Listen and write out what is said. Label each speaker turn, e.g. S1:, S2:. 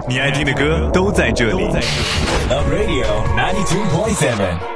S1: 你爱听的歌都在这里。
S2: Love Radio 92.7